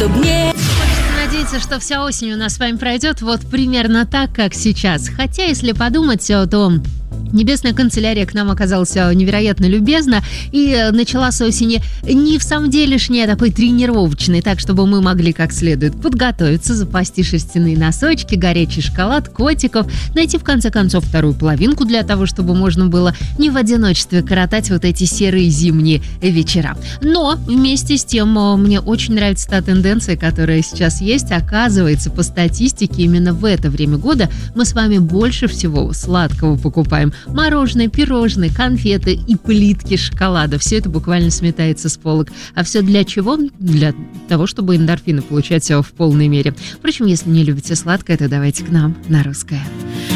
удобнее. Надеяться, что вся осень у нас с вами пройдет вот примерно так, как сейчас. Хотя, если подумать, то Небесная канцелярия к нам оказалась невероятно любезна и начала с осени не в самом делешней, а такой тренировочной, так, чтобы мы могли как следует подготовиться, запасти шерстяные носочки, горячий шоколад, котиков, найти в конце концов вторую половинку для того, чтобы можно было не в одиночестве коротать вот эти серые зимние вечера. Но вместе с тем мне очень нравится та тенденция, которая сейчас есть. Оказывается, по статистике, именно в это время года мы с вами больше всего сладкого покупаем. Мороженое, пирожные, конфеты и плитки шоколада. Все это буквально сметается с полок. А все для чего? Для того, чтобы эндорфины получать в полной мере. Впрочем, если не любите сладкое, то давайте к нам на Русское.